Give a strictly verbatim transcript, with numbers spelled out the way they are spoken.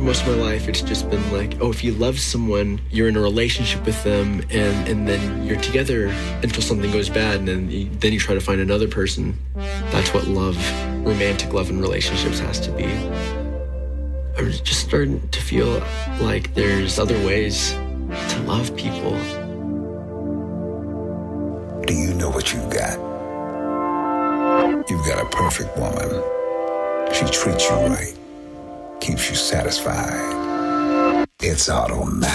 most of my life, it's just been like, oh, if you love someone, you're in a relationship with them, and, and then you're together until something goes bad, and then you, then you try to find another person. That's what love, romantic love in relationships has to be. I'm just starting to feel like there's other ways to love people. Do you know what you've got? You've got a perfect woman. She treats you right, keeps you satisfied. It's automatic.